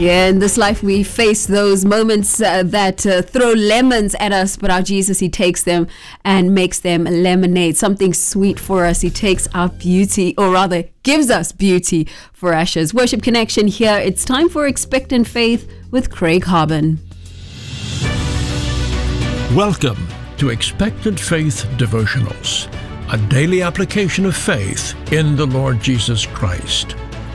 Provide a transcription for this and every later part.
Yeah, in this life we face those moments that throw lemons at us, but our Jesus, He takes them and makes them lemonade, something sweet for us. He takes our beauty, or rather gives us beauty for ashes. Worship Connection here. It's time for Expectant Faith with Craig Harbin. Welcome to Expectant Faith Devotionals, a daily application of faith in the Lord Jesus Christ.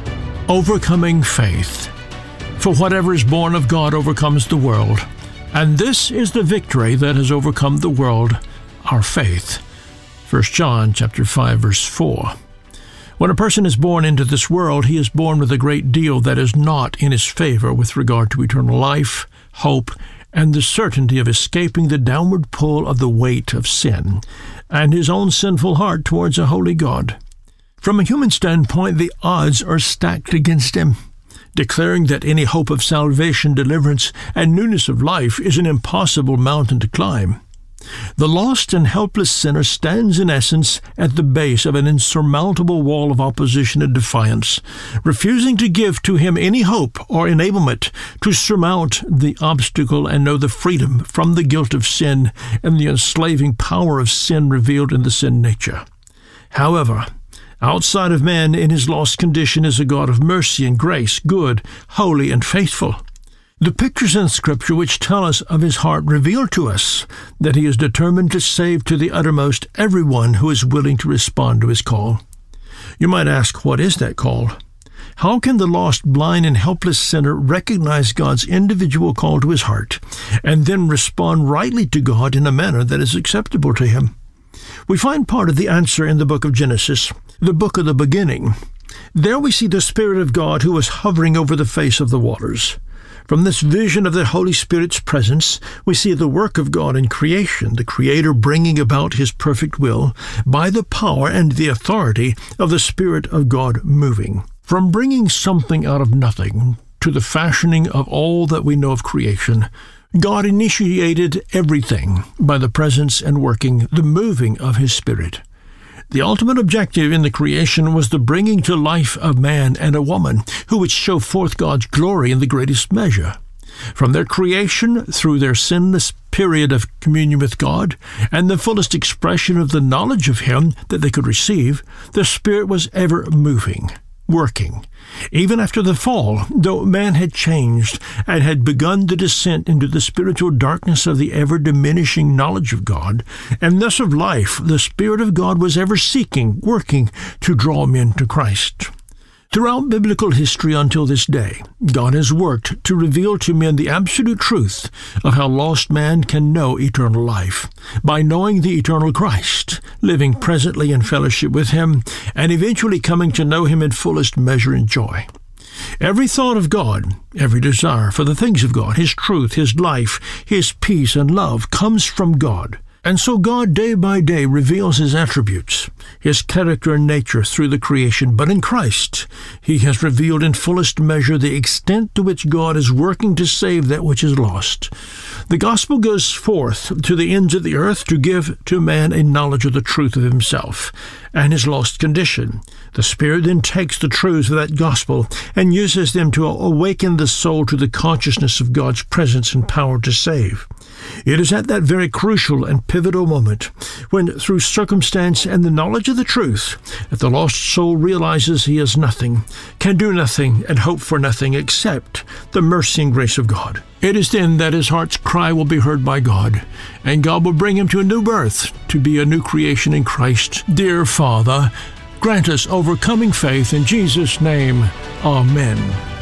Overcoming faith. For whatever is born of God overcomes the world, and this is the victory that has overcome the world, our faith. 1 John chapter 5, verse 4. When a person is born into this world, he is born with a great deal that is not in his favor with regard to eternal life, hope, and the certainty of escaping the downward pull of the weight of sin, and his own sinful heart towards a holy God. From a human standpoint, the odds are stacked against him, declaring that any hope of salvation, deliverance, and newness of life is an impossible mountain to climb. The lost and helpless sinner stands in essence at the base of an insurmountable wall of opposition and defiance, refusing to give to him any hope or enablement to surmount the obstacle and know the freedom from the guilt of sin and the enslaving power of sin revealed in the sin nature. However, outside of man in his lost condition is a God of mercy and grace, good, holy, and faithful. The pictures in Scripture which tell us of his heart reveal to us that he is determined to save to the uttermost everyone who is willing to respond to his call. You might ask, what is that call? How can the lost, blind, and helpless sinner recognize God's individual call to his heart and then respond rightly to God in a manner that is acceptable to him? We find part of the answer in the book of Genesis, the book of the beginning. There we see the Spirit of God who was hovering over the face of the waters. From this vision of the Holy Spirit's presence, we see the work of God in creation, the Creator bringing about His perfect will by the power and the authority of the Spirit of God moving. From bringing something out of nothing to the fashioning of all that we know of creation, God initiated everything by the presence and working, the moving of His Spirit. The ultimate objective in the creation was the bringing to life of man and a woman who would show forth God's glory in the greatest measure. From their creation through their sinless period of communion with God and the fullest expression of the knowledge of Him that they could receive, the Spirit was ever moving, working. Even after the fall, though man had changed and had begun the descent into the spiritual darkness of the ever-diminishing knowledge of God, and thus of life, the Spirit of God was ever seeking, working to draw men to Christ. Throughout biblical history until this day, God has worked to reveal to men the absolute truth of how lost man can know eternal life, by knowing the eternal Christ, living presently in fellowship with Him, and eventually coming to know Him in fullest measure and joy. Every thought of God, every desire for the things of God, His truth, His life, His peace and love comes from God. And so God day by day reveals His attributes, His character and nature through the creation. But in Christ, He has revealed in fullest measure the extent to which God is working to save that which is lost. The gospel goes forth to the ends of the earth to give to man a knowledge of the truth of himself and his lost condition. The Spirit then takes the truths of that gospel and uses them to awaken the soul to the consciousness of God's presence and power to save. It is at that very crucial and pivotal moment when, through circumstance and the knowledge of the truth, that the lost soul realizes he is nothing, can do nothing, and hope for nothing except the mercy and grace of God. It is then that his heart's cry will be heard by God, and God will bring him to a new birth, to be a new creation in Christ. Dear Father, grant us overcoming faith in Jesus' name. Amen.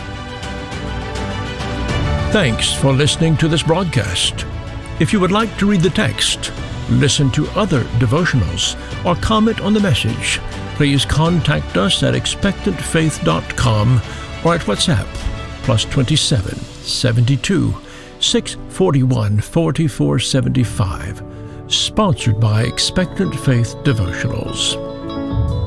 Thanks for listening to this broadcast. If you would like to read the text, listen to other devotionals, or comment on the message, please contact us at expectantfaith.com or at WhatsApp +27 72 641 4475. Sponsored by Expectant Faith Devotionals.